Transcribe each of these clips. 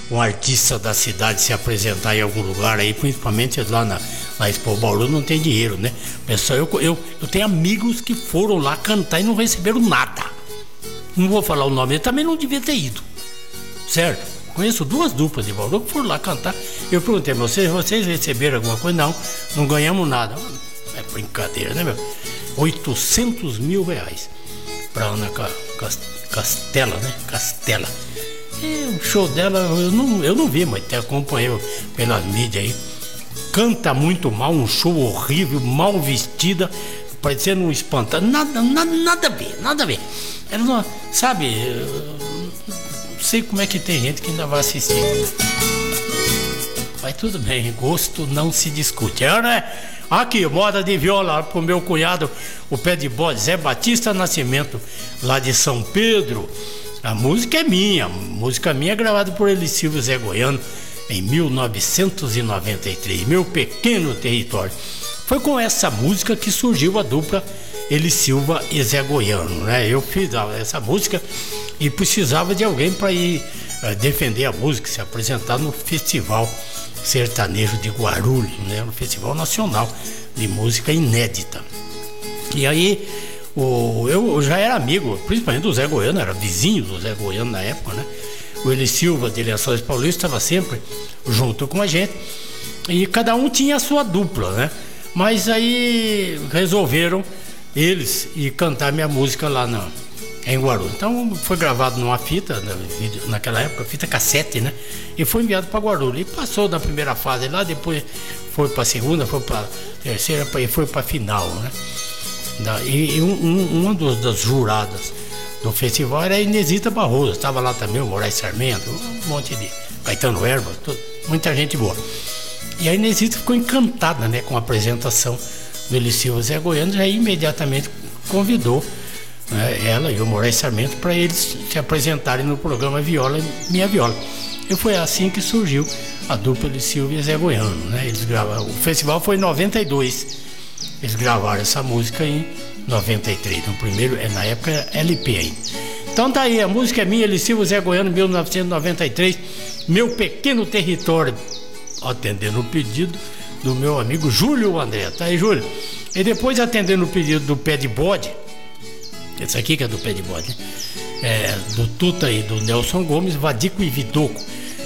um artista da cidade se apresentar em algum lugar aí, principalmente lá na Expo Bauru, não tem dinheiro, né? Pessoal, eu tenho amigos que foram lá cantar e não receberam nada. Não vou falar o nome, ele também não devia ter ido, certo? Conheço 2 duplas de Bauru que foram lá cantar. Eu perguntei, vocês receberam alguma coisa? Não ganhamos nada. É brincadeira, né, meu? 800 mil reais pra Ana Castela, né? Castela. E o show dela eu não vi, mas até acompanhei pelas mídias aí. Canta muito mal, um show horrível, mal vestida, parecendo um espantado. Nada a ver. Ela não, sabe, não sei como é que tem gente que ainda vai assistir. Mas tudo bem, gosto não se discute. Aqui, moda de viola pro meu cunhado, o pé de bode, Zé Batista Nascimento, lá de São Pedro. A música é minha, gravada por Eli Silva e Zé Goiano em 1993, Meu Pequeno Território. Foi com essa música que surgiu a dupla Eli Silva e Zé Goiano, né? Eu fiz essa música e precisava de alguém para ir defender a música, se apresentar no Festival Sertanejo de Guarulhos, né? No Festival Nacional de Música Inédita. E aí eu já era amigo, principalmente do Zé Goiano, era vizinho do Zé Goiano na época, né? O Eli Silva de Lençóis Paulista estava sempre junto com a gente e cada um tinha a sua dupla, né? Mas aí resolveram eles ir cantar minha música lá em Guarulhos. Então foi gravado numa fita, naquela época, fita cassete, né? E foi enviado para Guarulhos. E passou da primeira fase lá, depois foi para a segunda, foi para a terceira e foi para a final, né? E uma das juradas do festival era a Inesita Barroso, estava lá também o Moraes Sarmento, um monte de Caetano Erba, muita gente boa. E a Inesita ficou encantada, né, com a apresentação do Eli Silva e Zé Goiano, e aí imediatamente convidou, né, ela e o Moraes Sarmento para eles se apresentarem no programa Viola Minha Viola. E foi assim que surgiu a dupla Eli Silva e Zé Goiano, né? Eles gravaram, o festival foi em 92. Eles gravaram essa música em 93, no primeiro, na época era LP ainda. Então tá aí, a música é minha, Eli Silva e Zé Goiano, 1993, Meu Pequeno Território, atendendo o pedido do meu amigo Júlio André. Tá aí, Júlio? E depois atendendo o pedido do Pé de Bode, esse aqui que é do Pé de Bode, né? Do Tuta e do Nelson Gomes, Vadico e Vidoco,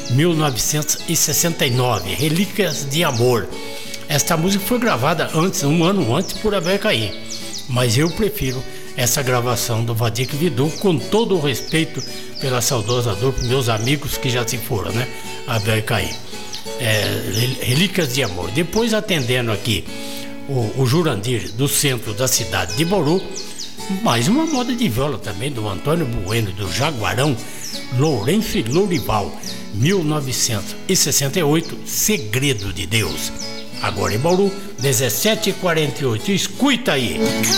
1969, Relíquias de Amor. Esta música foi gravada um ano antes por Abel Caim, mas eu prefiro essa gravação do Vadico e Vidoco, com todo o respeito pela saudosa dupla, meus amigos que já se foram, né? Abel e Caim. Relíquias de Amor. Depois atendendo aqui o Jurandir do centro da cidade de Bauru, mais uma moda de viola também do Antônio Bueno, do Jaguarão, Lourenço e Lourival, 1968, Segredo de Deus. Agora em Bauru, 17h48, escuta aí.